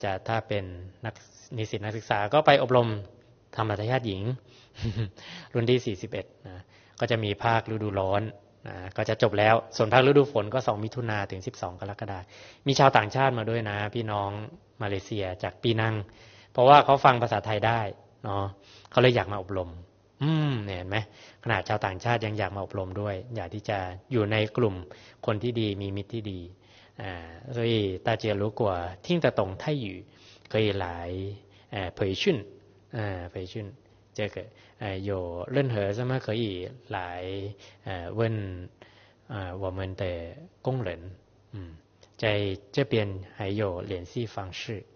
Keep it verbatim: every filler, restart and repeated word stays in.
จะถ้าเป็นนักนิสิตนักศึกษาก็ไปอบรมธรรมทายาทหญิง รุ่นที่สี่สิบเอ็ดนะก็จะมีภาคฤดูร้อนนะก็จะจบแล้วส่วนภาคฤดูฝนก็สองมิถุนาถึงสิบสองกรกฎาคมมีชาวต่างชาติมาด้วยนะพี่น้องมาเลเซียจากปีนังเพราะว่าเขาฟังภาษาไทยได้เนาะเขาเลยอยากมาอบรมอืมเนี่ยเห็นไหมขนาดชาวต่างชาติยังอยากมาอบรมด้วยอยากที่จะอยู่ในกลุ่มคนที่ดีมีมิตรที่ดีอ่า所以大家如果听得懂泰语可以来呃培训呃培训这个呃有任何什么可以来呃问呃我们的工人嗯在这边还有联系方式